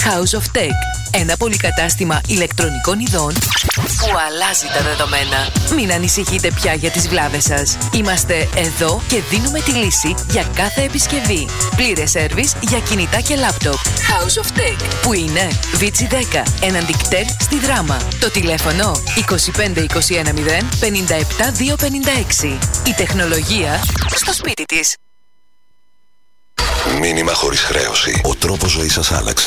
House of Tech. Ένα πολυκατάστημα ηλεκτρονικών ειδών που αλλάζει τα δεδομένα. Μην ανησυχείτε πια για τις βλάβες σας. Είμαστε εδώ και δίνουμε τη λύση για κάθε επισκευή. Πλήρες σέρβις για κινητά και λάπτοπ. House of Tech. Που είναι Βίτσι 10, έναντι κτέλ στη Δράμα. Το τηλέφωνο 25210 57256. Η τεχνολογία στο σπίτι της. Μήνυμα χωρίς χρέωση. Ο τρόπος ζωής σας άλλαξε.